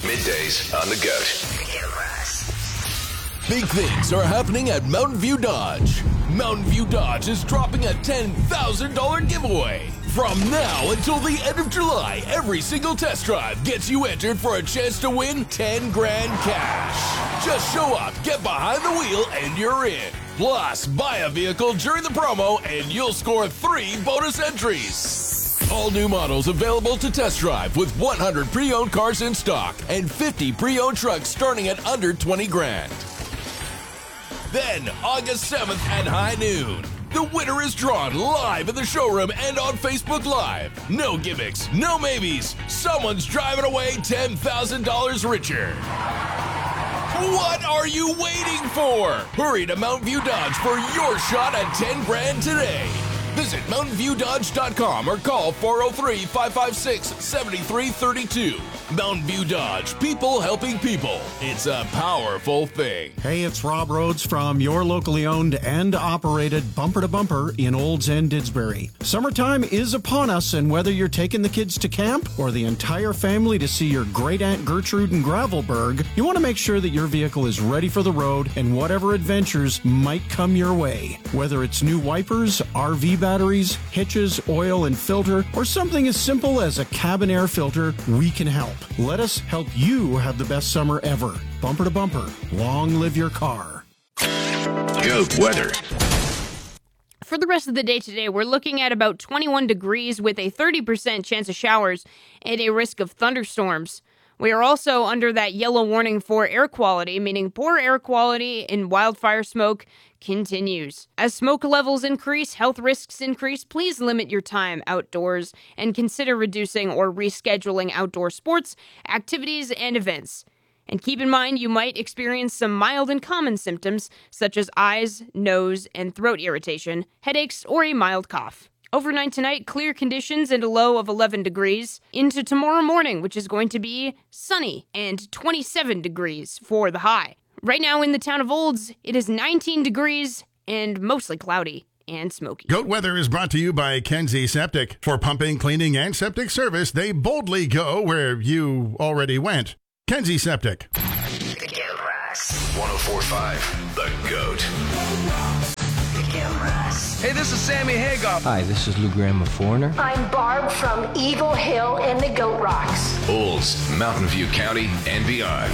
Middays on the Goat. Big things are happening at Mountain View Dodge. Mountain View Dodge is dropping a $10,000 giveaway. From now until the end of July, every single test drive gets you entered for a chance to win 10 grand cash. Just show up, get behind the wheel, and you're in. Plus, buy a vehicle during the promo and you'll score 3 bonus entries. All new models available to test drive with 100 pre-owned cars in stock and 50 pre-owned trucks starting at under 20 grand. Then, August 7th at high noon, the winner is drawn live in the showroom and on Facebook Live. No gimmicks, no maybes. Someone's driving away $10,000 richer. What are you waiting for? Hurry to Mountain View Dodge for your shot at 10 grand today. Visit MountainViewDodge.com or call 403-556-7332. Mountain View Dodge, people helping people. It's a powerful thing. Hey, it's Rob Rhodes from your locally owned and operated Bumper to Bumper in Olds End, Didsbury. Summertime is upon us, and whether you're taking the kids to camp or the entire family to see your great Aunt Gertrude in Gravelburg, you want to make sure that your vehicle is ready for the road and whatever adventures might come your way. Whether it's new wipers, RV batteries, hitches, oil and filter, or something as simple as a cabin air filter, we can help. Let us help you have the best summer ever. Bumper to Bumper. Long live your car. Goat weather. For the rest of the day today, we're looking at about 21 degrees with a 30% chance of showers and a risk of thunderstorms. We are also under that yellow warning for air quality, meaning poor air quality and wildfire smoke continues. As smoke levels increase, health risks increase, please limit your time outdoors and consider reducing or rescheduling outdoor sports, activities, and events. And keep in mind you might experience some mild and common symptoms such as eyes, nose, and throat irritation, headaches, or a mild cough. Overnight tonight, clear conditions and a low of 11 degrees. Into tomorrow morning, which is going to be sunny and 27 degrees for the high. Right now in the town of Olds, it is 19 degrees and mostly cloudy and smoky. Goat weather is brought to you by Kenzie Septic. For pumping, cleaning, and septic service, they boldly go where you already went. Kenzie Septic. 104.5 The Goat. Hey, this is Sammy Hagoff. Hi, this is Lou Graham of Foreigner. I'm Barb from Eagle Hill and the Goat Rocks. Olds, Mountain View County, and beyond.